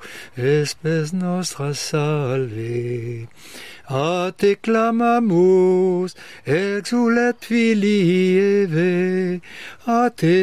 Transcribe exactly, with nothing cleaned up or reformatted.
espes nostra salve. A te clamamus, exulet filii Eve, a te